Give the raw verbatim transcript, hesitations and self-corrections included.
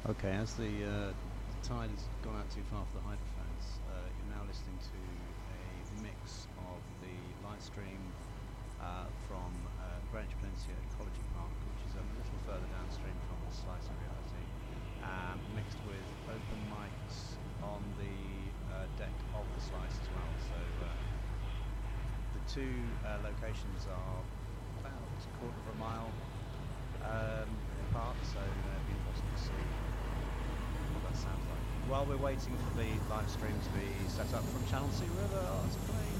Okay, as the, uh, the tide has gone out too far for the hydrophones, uh, you're now listening to a mix of the live stream uh, from uh, Greenwich Peninsula Ecology Park, which is a little further downstream from the Slice of Reality, um, mixed with open mics on the uh, deck of the Slice as well. So uh, the two uh, locations are about a quarter of a mile um, apart, so uh, it'll be interesting to see what that sounds like. While we're waiting for the live stream to be set up from Channel Sea River Arts Play.